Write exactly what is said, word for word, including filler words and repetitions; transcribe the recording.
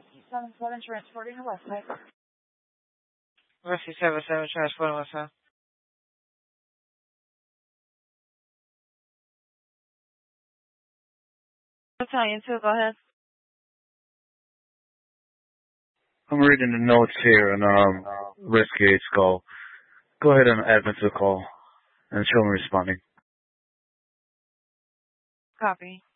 seven seven transporting to Westside. Rescue seven seven transporting Westside. Italian two, go ahead. I'm reading the notes here on um, Rescue eight's call. Go ahead and add me to the call and show me responding. Copy.